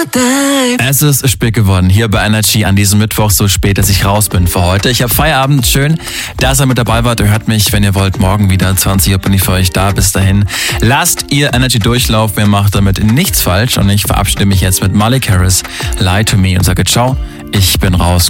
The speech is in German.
Es ist spät geworden hier bei Energy an diesem Mittwoch, so spät, dass ich raus bin für heute. Ich habe Feierabend, schön, dass ihr mit dabei wart. Ihr hört mich, wenn ihr wollt, morgen wieder 20 Uhr bin ich für euch da. Bis dahin, lasst ihr Energy durchlaufen, ihr macht damit nichts falsch und ich verabschiede mich jetzt mit Miley Cyrus, Lie to Me und sage ciao, ich bin raus.